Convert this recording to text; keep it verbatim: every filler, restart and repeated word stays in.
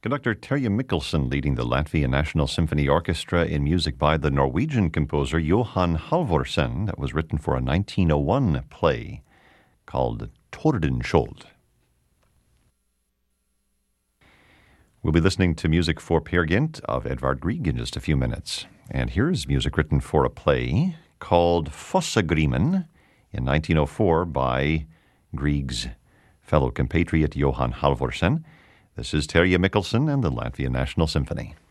Conductor Terje Mikkelsen leading the Latvia National Symphony Orchestra in music by the Norwegian composer Johan Halvorsen that was written for a nineteen oh one play called Tordenskjold. We'll be listening to music for Peer Gynt of Edvard Grieg in just a few minutes. And here's music written for a play called Fossagrimen in nineteen oh four by Grieg's fellow compatriot Johan Halvorsen. This is Terje Mikkelsen and the Latvia National Symphony.